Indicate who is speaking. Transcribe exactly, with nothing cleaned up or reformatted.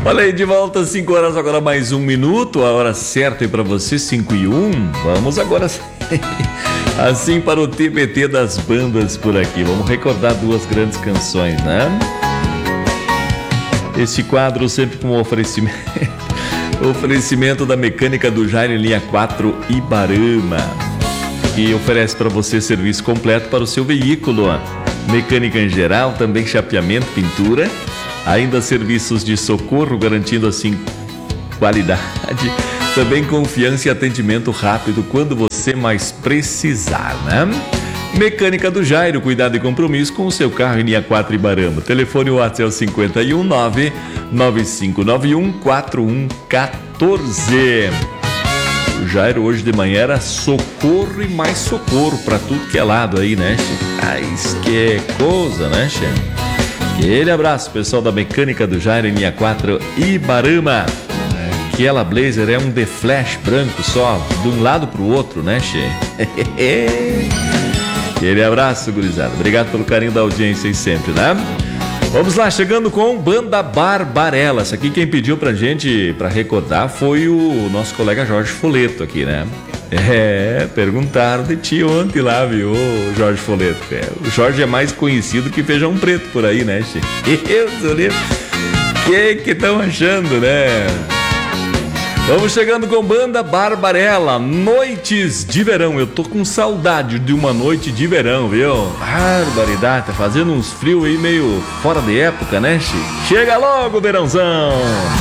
Speaker 1: Olha aí, de volta às cinco horas, agora mais um minuto, a hora certa aí pra você, cinco e um. Vamos agora assim para o T B T das bandas por aqui. Vamos recordar duas grandes canções, né? Esse quadro sempre com oferecimento oferecimento da Mecânica do Jairo em linha quatro Ibarama, que oferece para você serviço completo para o seu veículo. Mecânica em geral, também chapeamento, pintura, ainda serviços de socorro, garantindo assim qualidade, também confiança e atendimento rápido quando você mais precisar, né? Mecânica do Jairo, cuidado e compromisso com o seu carro em linha quatro Ibarama. Telefone WhatsApp cinco um nove nove cinco nove um quatro um um quatro. O Jairo hoje de manhã era socorro e mais socorro pra tudo que é lado aí, né, che? Mas que coisa, né, che? Aquele abraço, pessoal da Mecânica do Jairo em linha quatro Ibarama. Aquela Blazer é um de flash branco só, de um lado pro outro, né, che? Aquele abraço, gurizada. Obrigado pelo carinho da audiência aí sempre, né? Vamos lá, chegando com Banda Barbarella. Essa aqui quem pediu pra gente, pra recordar, foi o nosso colega Jorge Foleto aqui, né? É, perguntaram de ti ontem lá, viu, Jorge Foleto. É, o Jorge é mais conhecido que Feijão Preto por aí, né, che? Eu sou livre. Que que estão achando, né? Vamos chegando com Banda Barbarella, Noites de Verão. Eu tô com saudade de uma noite de verão, viu? Barbaridade, tá fazendo uns frios aí meio fora de época, né, che? Chega logo, verãozão!